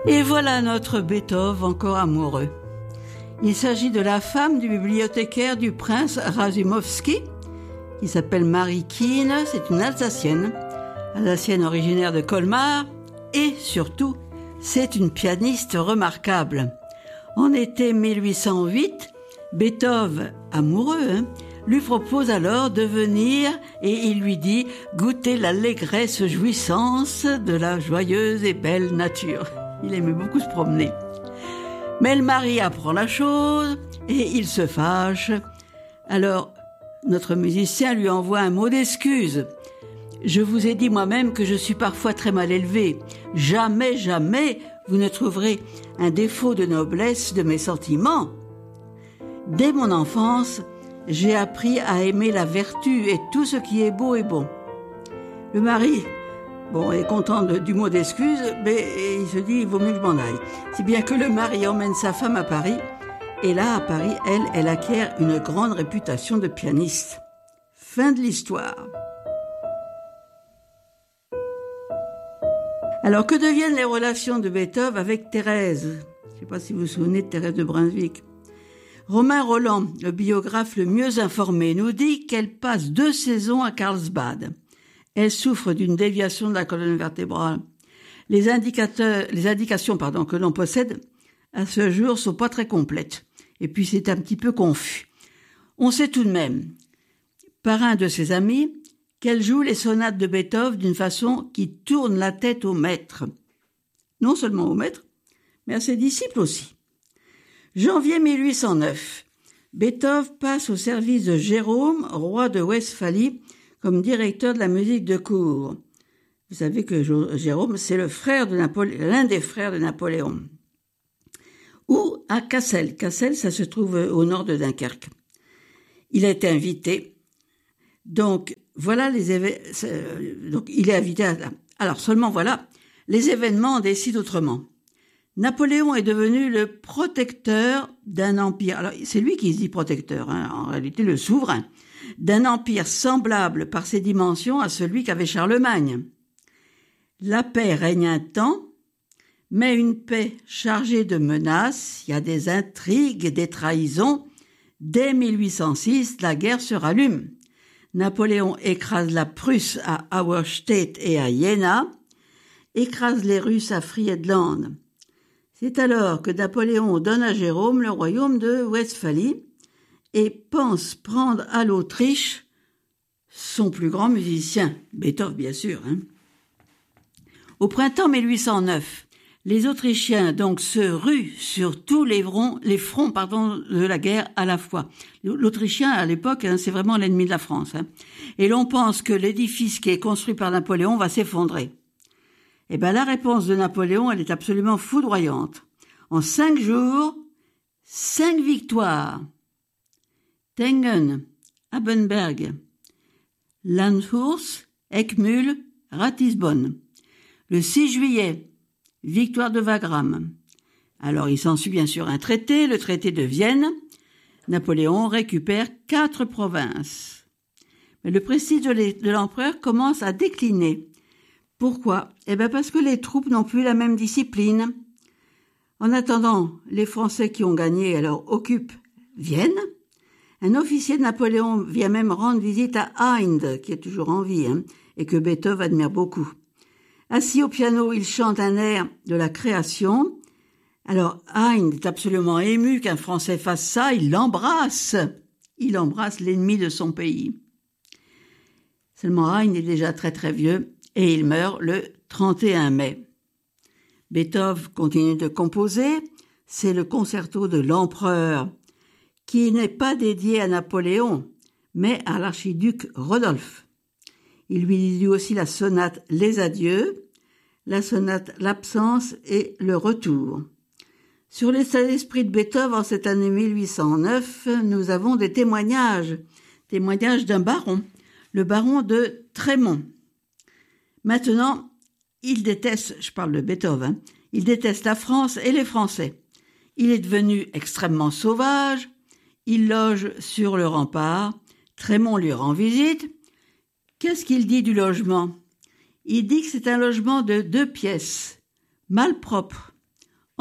Et voilà notre Beethoven encore amoureux. Il s'agit de la femme du bibliothécaire du prince Razumovsky, qui s'appelle Marie Keane. C'est une Alsacienne originaire de Colmar, et surtout, c'est une pianiste remarquable. En été 1808, Beethoven, amoureux, lui propose alors de venir et il lui dit goûter l'allégresse jouissance de la joyeuse et belle nature. Il aimait beaucoup se promener. Mais le mari apprend la chose et il se fâche. Alors, notre musicien lui envoie un mot d'excuse. Je vous ai dit moi-même que je suis parfois très mal élevé. Jamais, jamais, vous ne trouverez un défaut de noblesse de mes sentiments. Dès mon enfance, j'ai appris à aimer la vertu et tout ce qui est beau et bon. Le mari, est content du mot d'excuse, mais il se dit, il vaut mieux que je m'en aille. Si bien que le mari emmène sa femme à Paris, et là, à Paris, elle acquiert une grande réputation de pianiste. Fin de l'histoire. Alors, que deviennent les relations de Beethoven avec Thérèse ? Je ne sais pas si vous vous souvenez de Thérèse de Brunswick. Romain Roland, le biographe le mieux informé, nous dit qu'elle passe 2 saisons à Carlsbad. Elle souffre d'une déviation de la colonne vertébrale. Les indications que l'on possède à ce jour sont pas très complètes. Et puis c'est un petit peu confus. On sait tout de même, par un de ses amis, qu'elle joue les sonates de Beethoven d'une façon qui tourne la tête au maître. Non seulement au maître, mais à ses disciples aussi. Janvier 1809, Beethoven passe au service de Jérôme, roi de Westphalie, comme directeur de la musique de cour. Vous savez que Jérôme, c'est l'un des frères de Napoléon. Ou à Cassel. Cassel, ça se trouve au nord de Dunkerque. Il a été invité. Donc, voilà donc, il est invité Alors, seulement voilà, les événements en décident autrement. Napoléon est devenu le protecteur d'un empire. Alors, c'est lui qui se dit protecteur, en réalité le souverain, d'un empire semblable par ses dimensions à celui qu'avait Charlemagne. La paix règne un temps, mais une paix chargée de menaces, il y a des intrigues, des trahisons. Dès 1806, la guerre se rallume. Napoléon écrase la Prusse à Auerstedt et à Jena, écrase les Russes à Friedland. C'est alors que Napoléon donne à Jérôme le royaume de Westphalie et pense prendre à l'Autriche son plus grand musicien, Beethoven bien sûr. Au printemps 1809, les Autrichiens donc se ruent sur tous les fronts de la guerre à la fois. L'Autrichien à l'époque, c'est vraiment l'ennemi de la France. Et l'on pense que l'édifice qui est construit par Napoléon va s'effondrer. Eh bien, la réponse de Napoléon, elle est absolument foudroyante. En 5 jours, 5 victoires. Tengen, Abenberg, Landshut, Eckmühl, Ratisbonne. Le 6 juillet, victoire de Wagram. Alors, il s'ensuit bien sûr un traité, le traité de Vienne. Napoléon récupère 4 provinces. Mais le prestige de l'empereur commence à décliner. Pourquoi ? Parce que les troupes n'ont plus la même discipline. En attendant, les Français qui ont gagné alors occupent Vienne. Un officier de Napoléon vient même rendre visite à Hind, qui est toujours en vie, et que Beethoven admire beaucoup. Assis au piano, il chante un air de la création. Alors Hind est absolument ému qu'un Français fasse ça, il l'embrasse. Il embrasse l'ennemi de son pays. Seulement Hind est déjà très très vieux. Et il meurt le 31 mai. Beethoven continue de composer. C'est le concerto de l'empereur, qui n'est pas dédié à Napoléon, mais à l'archiduc Rodolphe. Il lui dédie aussi la sonate Les Adieux, la sonate L'Absence et Le Retour. Sur l'état d'esprit de Beethoven en cette année 1809, nous avons des témoignages d'un baron, le baron de Trémont. Maintenant, il déteste, je parle de Beethoven, il déteste la France et les Français. Il est devenu extrêmement sauvage, il loge sur le rempart, Trémont lui rend visite. Qu'est-ce qu'il dit du logement ? Il dit que c'est un logement de 2 pièces, malpropre,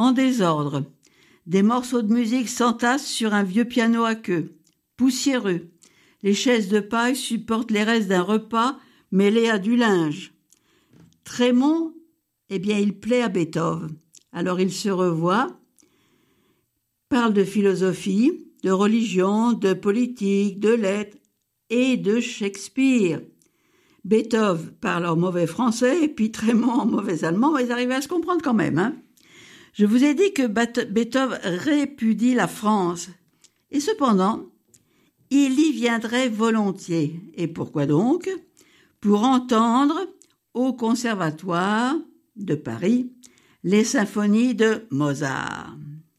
en désordre. Des morceaux de musique s'entassent sur un vieux piano à queue, poussiéreux. Les chaises de paille supportent les restes d'un repas mêlés à du linge. Trémont, il plaît à Beethoven. Alors il se revoit, parle de philosophie, de religion, de politique, de lettres et de Shakespeare. Beethoven parle en mauvais français et puis Trémont en mauvais allemand, mais ils arrivent à se comprendre quand même. Hein. Je vous ai dit que Beethoven répudie la France. Et cependant, il y viendrait volontiers. Et pourquoi donc ? Pour entendre au Conservatoire de Paris les symphonies de Mozart.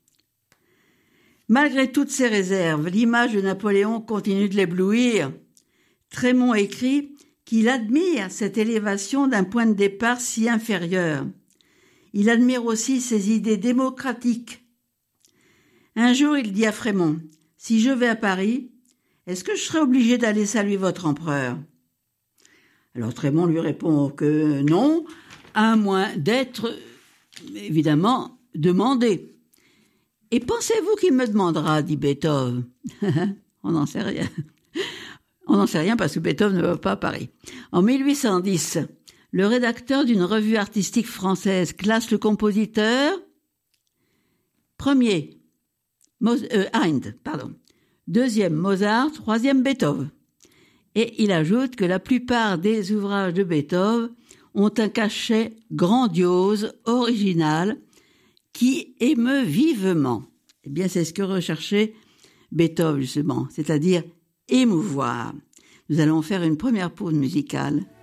Malgré toutes ces réserves, l'image de Napoléon continue de l'éblouir. Trémont écrit qu'il admire cette élévation d'un point de départ si inférieur. Il admire aussi ses idées démocratiques. Un jour, il dit à Frémont, « Si je vais à Paris, est-ce que je serai obligé d'aller saluer votre empereur ?» Alors Trémont lui répond que non, à moins d'être, évidemment, demandé. « Et pensez-vous qu'il me demandera ?» dit Beethoven. On n'en sait rien. On n'en sait rien parce que Beethoven ne va pas à Paris. En 1810, le rédacteur d'une revue artistique française classe le compositeur premier, Haydn, deuxième Mozart, troisième Beethoven. Et il ajoute que la plupart des ouvrages de Beethoven ont un cachet grandiose, original, qui émeut vivement. Eh bien, c'est ce que recherchait Beethoven, justement, c'est-à-dire émouvoir. Nous allons faire une première pause musicale